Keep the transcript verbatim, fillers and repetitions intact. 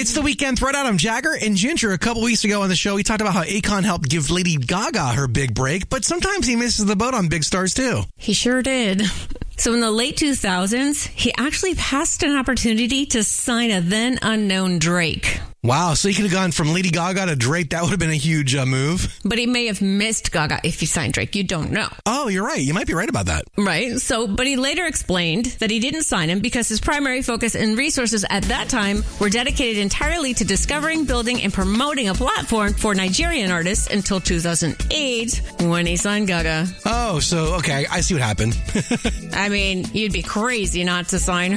It's the Weekend Throwdown. I'm Jagger, and Ginger, a couple weeks ago on the show, he talked about how Akon helped give Lady Gaga her big break, but sometimes he misses the boat on big stars, too. He sure did. So in the late two thousands, he actually passed an opportunity to sign a then unknown Drake. Wow, so he could have gone from Lady Gaga to Drake. That would have been a huge uh, move. But he may have missed Gaga if he signed Drake. You don't know. Oh, you're right. You might be right about that. Right. So, but he later explained that he didn't sign him because his primary focus and resources at that time were dedicated entirely to discovering, building, and promoting a platform for Nigerian artists until two thousand eight when he signed Gaga. Oh, so, okay, I see what happened. I mean, you'd be crazy not to sign her.